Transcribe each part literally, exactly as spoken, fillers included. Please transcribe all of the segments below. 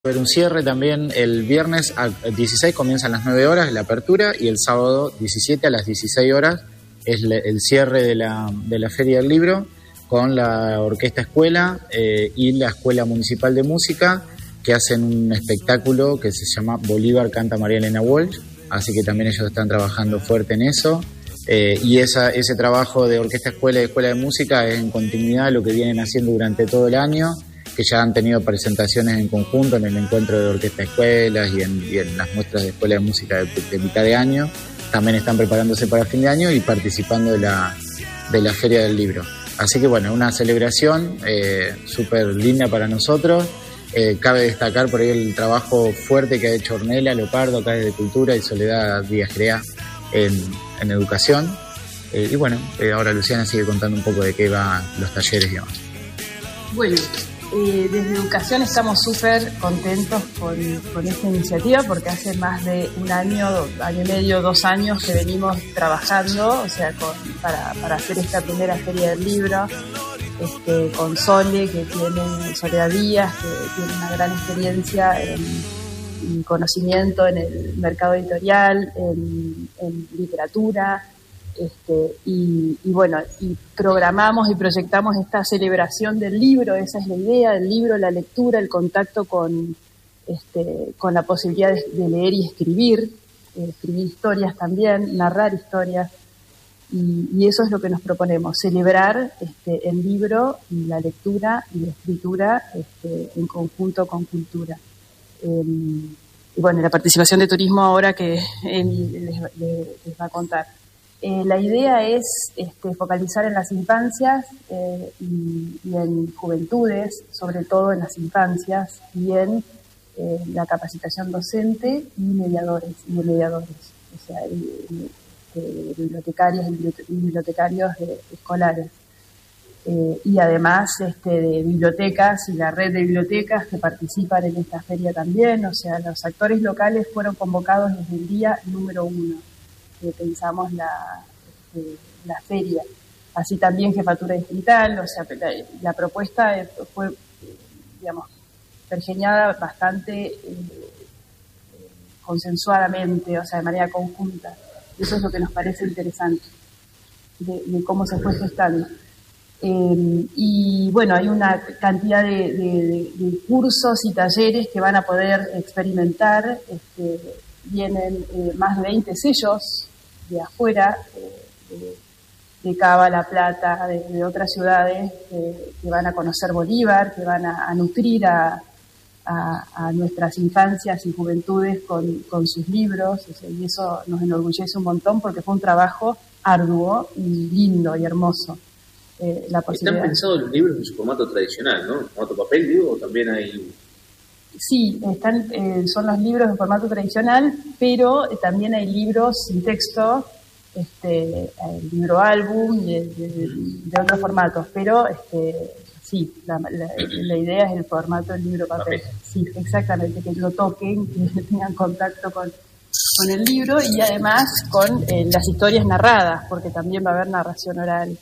haber un cierre también el viernes a dieciséis, comienzan las nueve horas la apertura, y el sábado diecisiete a las dieciséis horas es el cierre de la, de la Feria del Libro, con la Orquesta Escuela eh, y la Escuela Municipal de Música, que hacen un espectáculo que se llama Bolívar canta María Elena Walsh, así que también ellos están trabajando fuerte en eso. Eh, y esa, ese trabajo de Orquesta Escuela y Escuela de Música es en continuidad a lo que vienen haciendo durante todo el año, que ya han tenido presentaciones en conjunto en el encuentro de Orquesta Escuelas y en, y en las muestras de Escuela de Música de, de mitad de año. También están preparándose para fin de año y participando de la, de la Feria del Libro. Así que bueno, una celebración eh, súper linda para nosotros. Eh, cabe destacar por ahí el trabajo fuerte que ha hecho Ornella Leopardo acá desde Cultura y Soledad Díaz Grea en, en Educación. Eh, y bueno, eh, ahora Luciana sigue contando un poco de qué van los talleres y demás. Bueno, eh, desde Educación estamos súper contentos con, con esta iniciativa, porque hace más de un año, año y medio, dos años que venimos trabajando, o sea, con, para, para hacer esta primera Feria del Libro. Este, con Sole, que tiene, Soledad Díaz, que tiene una gran experiencia en, en conocimiento en el mercado editorial, en, en literatura, este, y, y bueno, y programamos y proyectamos esta celebración del libro. Esa es la idea, el libro, la lectura, el contacto con, este, con la posibilidad de, de leer y escribir, eh, escribir historias también, narrar historias. Y, y eso es lo que nos proponemos, celebrar este, el libro, y la lectura y la escritura este, en conjunto con cultura. Eh, y bueno, la participación de turismo ahora que él les, les, les va a contar. Eh, la idea es este, focalizar en las infancias eh, y, y en juventudes, sobre todo en las infancias, y en eh, la capacitación docente y mediadores y de mediadores. O sea, y, y, de bibliotecarias y bibliotecarios de, escolares. Eh, y además este, de bibliotecas y la red de bibliotecas que participan en esta feria también. O sea, los actores locales fueron convocados desde el día número uno que pensamos la, este, la feria. Así también Jefatura Distrital. O sea, la, la propuesta fue, digamos, pergeñada bastante eh, consensuadamente, o sea, de manera conjunta. Eso es lo que nos parece interesante de, de cómo se fue gestando. Eh, y bueno, hay una cantidad de, de, de cursos y talleres que van a poder experimentar. Este, vienen eh, más de veinte sellos de afuera, eh, de, de Cava, La Plata, de, de otras ciudades, eh, que van a conocer Bolívar, que van a, a nutrir a A, a nuestras infancias y juventudes con, con sus libros, o sea, y eso nos enorgullece un montón porque fue un trabajo arduo y lindo y hermoso. Eh, la posibilidad... ¿Están pensados los libros en su formato tradicional, no? ¿En formato papel, digo, o también hay...? Sí, están, eh, son los libros en formato tradicional, pero eh, también hay libros sin texto, este, el libro álbum, de, de, de, de otros formatos, pero... Este, Sí, la, la, la idea es el formato del libro papel. Okay. Sí, exactamente, que lo toquen, que tengan contacto con, con el libro, y además con eh, las historias narradas, porque también va a haber narración oral.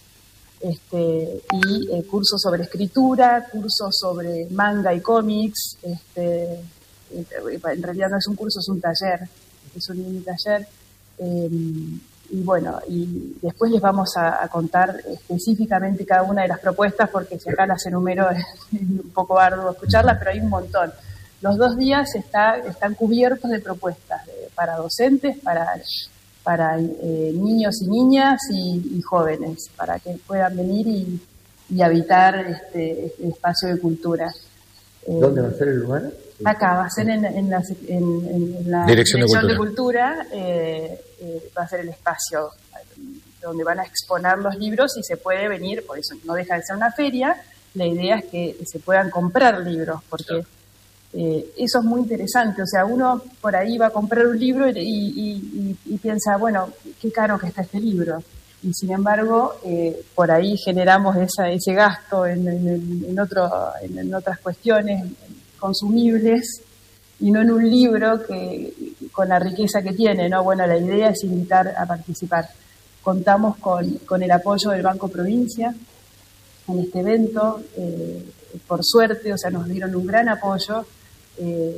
Este, y eh, cursos sobre escritura, cursos sobre manga y cómics. Este, en realidad no es un curso, es un taller, es un mini taller. Eh, Y bueno, y después les vamos a, a contar específicamente cada una de las propuestas, porque si acá las enumero es un poco arduo escucharlas, pero hay un montón. Los dos días está, están cubiertos de propuestas de, para docentes, para, para eh, niños y niñas y, y jóvenes, para que puedan venir y, y habitar este, este espacio de cultura. ¿Dónde va a ser el lugar? Acá va a ser en, en, la, en, en la Dirección, Dirección de Cultura, de Cultura eh, eh, va a ser el espacio donde van a exponer los libros, y se puede venir, por eso no deja de ser una feria. La idea es que se puedan comprar libros, porque eh, eso es muy interesante. O sea, uno por ahí va a comprar un libro y, y, y, y piensa, bueno, qué caro que está este libro. Y sin embargo, eh, por ahí generamos esa, ese gasto en, en, en, otro, en, en otras cuestiones consumibles, y no en un libro que con la riqueza que tiene, ¿no? Bueno, la idea es invitar a participar. Contamos con, con el apoyo del Banco Provincia en este evento, eh, por suerte, o sea, nos dieron un gran apoyo. eh,